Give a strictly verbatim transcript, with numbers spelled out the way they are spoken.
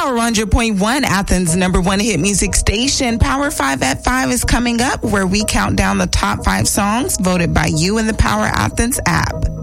Power one hundred point one, Athens' number one hit music station. Power five at five is coming up, where we count down the top five songs voted by you in the Power Athens app.